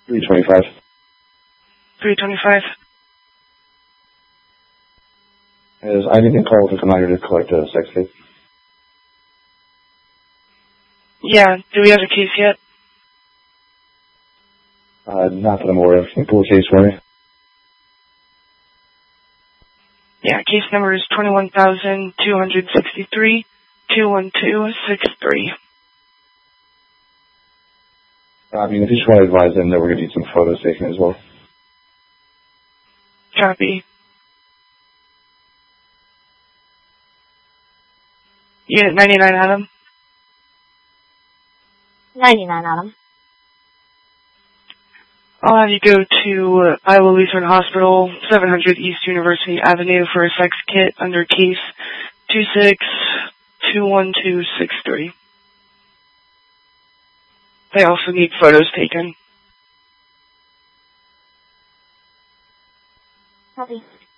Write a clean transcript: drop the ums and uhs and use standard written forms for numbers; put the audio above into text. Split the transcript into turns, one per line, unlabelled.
325.
325.
Has anything called to come out here to collect a sex tape?
Yeah, do we have a case yet?
Not that I'm aware of. Can you pull a case for me?
Yeah, case number is 21,263, 21263.
If you just want to advise them that we're going to need some photos taken as well.
Copy. Unit 99, Adam.
99, Adam.
I'll have you go to Iowa Lutheran Hospital, 700 East University Avenue for a sex kit under case 26-21263. They also need photos taken.
Copy.